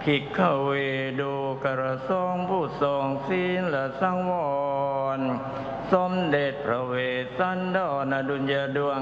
ขิกขเวดูกระทรงผู้ทรงศีลและสังวรสมเด็จพระเวสสันดรอดุลยดวง